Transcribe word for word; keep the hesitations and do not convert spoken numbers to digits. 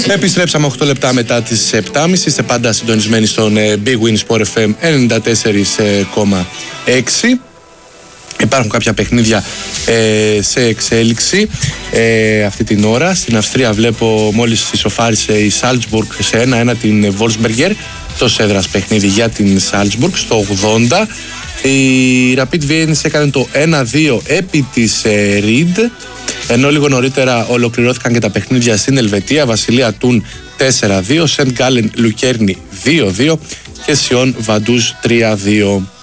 Επιστρέψαμε οκτώ λεπτά μετά τις επτά και μισή. Είστε πάντα συντονισμένοι στον Big Win Sport εφ εμ ενενήντα τέσσερα κόμμα έξι. Υπάρχουν κάποια παιχνίδια ε, σε εξέλιξη ε, αυτή την ώρα. Στην Αυστρία βλέπω μόλις ισοφάρισε η Salzburg σε ένα ένα την Wolfsberger. Τόσο έδρας παιχνίδι για την Salzburg στο ογδόντα. Η Rapid Vienna έκανε το ένα δύο επί της ε, Ried. Ενώ λίγο νωρίτερα ολοκληρώθηκαν και τα παιχνίδια στην Ελβετία. Βασιλεία Τούν τέσσερα δύο, Σεντ Γκάλεν Λουκέρνη δύο δύο και Σιόν Βαντούζ τρία δύο.